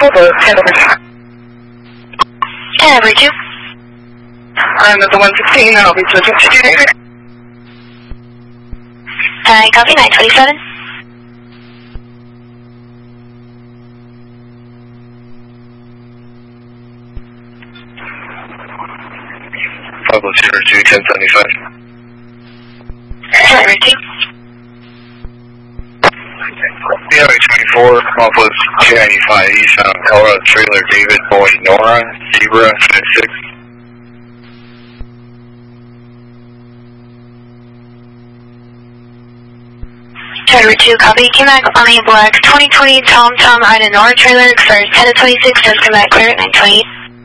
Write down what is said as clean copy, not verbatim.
over, head over 2. Head over 2. I'm at the 116, and I'll be switching to Junior. Copy, 927. Pablo 02, 1075. Head over 2. Highway 24, Northwest 295 East, Colorado trailer, David Boy Nora, Zebra 56. Trailer 2, copy. K-Mac, Army Black, 2020, Tom, Ida, Nora, trailer, first, headed 26, says K-Mac, clear at 928.